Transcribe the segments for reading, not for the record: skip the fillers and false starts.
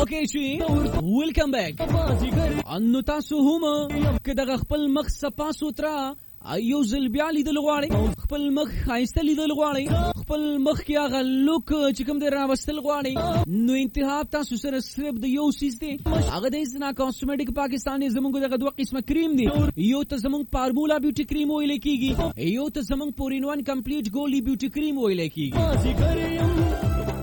اوکے شي ویلکم بیک انو تاسو هم کدغه خپل مخ صفا سوترا ایو زل بیا لیدل غواړي خپل مخ خایسته لیدل غواړي خپل مخ کې هغه لوک چې کوم دی راوستل غواړي نو انتخاب تاسو سره صرف د یو سیس دی هغه د اسنا کاسمیټک پاکستاني زمونږ دغه دوه قسمه کریم دی یو ته زمونږ فارمولا بیوټي کریم ویل کیږي یو ته زمونږ پورین وان کمپلیټ ګولډي بیوټي کریم ویل کیږي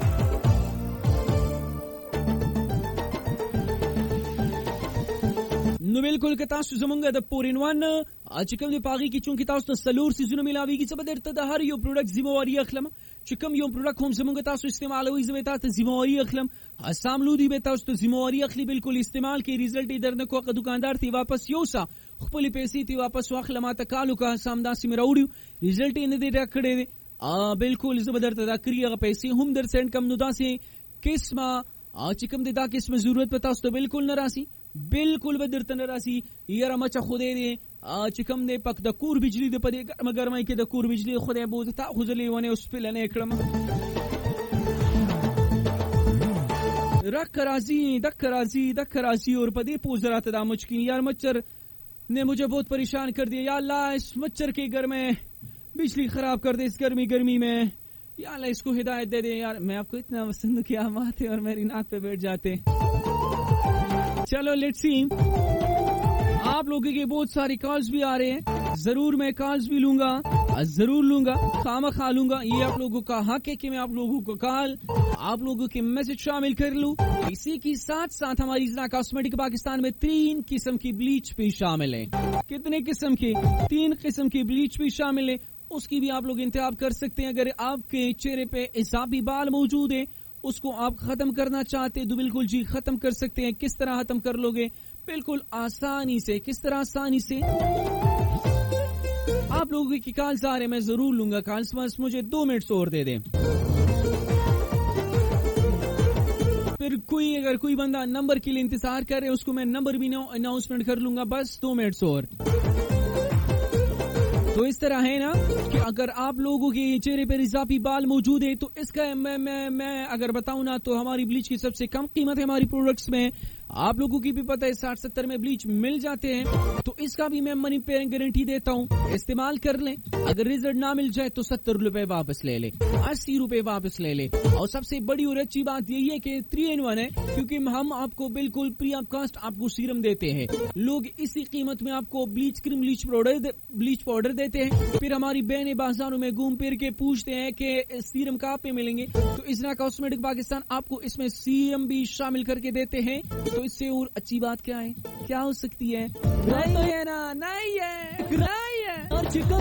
نو بالکل که تاسو زمونږ د پورینوان چې کوم دی پاغي کې چونکې تاسو ته سلور سیزونه ملاويږي چې به درته د هر یو پروډکټ ذمہواری اخلم چې کوم یو پروډکټ هم زمونږ تاسو استعمالوي زه به تاسو ذمہواری اخلم ساملو دی به تاسو ته ذمہواری اخلي بالکل استعمال کې ریزلټ یې درنه کوه دکاندار تی واپس یوسا خپل پیسې تی واپس واخلم تا کالو کا سامدا سیم راوړو ریزلټ یې نه دی راکړې بالکل زه به درته دا کریغه پیسې هم در سند کم نو داسې قسمه چې کوم دی دا قسمه ضرورت پتا تاسو ته بالکل نه راسي بالکل به درته نه راسي یاره مچ خدای دی چې کوم دی پک د کور بجلی د پدې ګرمه ګرمای کې د کور بجلی خدای بوز تا خزلې ونه اوس په لنه کړم رک راضی دک راضی اور پدې پوزرات دا مچکین یار مچر نے مجھے بہت پریشان کر دیا یا اللہ اس مچھر کے گھر میں بجلی خراب کر دے اس گرمی میں یا اللہ اس کو ہدایت دے دے یار میں آپ کو اتنا پسند کیا ماتے اور میری ناک پہ بیٹھ جاتے چلو لیٹس سی آپ لوگوں کے بہت ساری کالز بھی آ رہے ہیں ضرور میں کالز بھی لوں گا خامخواہ لوں گا یہ آپ لوگوں کا حق ہے کہ میں آپ لوگوں کو کال آپ لوگوں کے میسج شامل کر لوں اسی کی ساتھ ساتھ ہماری ازنا کاسمیٹک پاکستان میں 3 قسم کی بلیچ بھی شامل ہیں کتنے قسم کی 3 قسم کی بلیچ بھی شامل ہیں اس کی بھی آپ لوگ انتخاب کر سکتے ہیں اگر آپ کے چہرے پہ اضافی بال موجود ہیں اس کو آپ ختم کرنا چاہتے ہیں تو بالکل جی ختم کر سکتے ہیں کس طرح ختم کر لو گے بالکل آسانی سے کس طرح آسانی سے آپ لوگوں کی کالز آ رہے میں ضرور لوں گا کالز بس مجھے 2 منٹ اور دے دیں پھر اگر کوئی بندہ نمبر کے لیے انتظار کر رہے اس کو میں نمبر بھی اناؤنسمنٹ کر لوں گا بس 2 منٹ اور تو اس طرح ہے نا کہ اگر آپ لوگوں کے چہرے پر اضافی بال موجود ہے تو اس کا میں اگر بتاؤں نا تو ہماری بلیچ کی سب سے کم قیمت ہے ہماری پروڈکٹس میں آپ لوگوں کی بھی پتہ ہے 60-70 میں بلیچ مل جاتے ہیں تو اس کا بھی میں منی پیئنگ گارنٹی دیتا ہوں استعمال کر لیں اگر ریزلٹ نہ مل جائے تو 70 روپے واپس لے لیں 80 روپے واپس لے لیں اور سب سے بڑی اور اچھی بات یہی ہے کہ 3-in-1 ہے کیونکہ ہم آپ کو بالکل فری آف کاسٹ آپ کو سیرم دیتے ہیں لوگ اسی قیمت میں آپ کو بلیچ کریم بلیچ پاؤڈر دیتے ہیں پھر ہماری بہنیں بازاروں میں گھوم پھر کے پوچھتے ہیں کہ سیرم کہاں پہ ملیں گے تو ازنا کاسمیٹک پاکستان آپ کو اس میں سیرم بھی شامل کر کے دیتے ہیں تو اس سے اور اچھی بات کیا ہے کیا ہو سکتی ہے نہیں ہے نا نہیں ہے اور چکن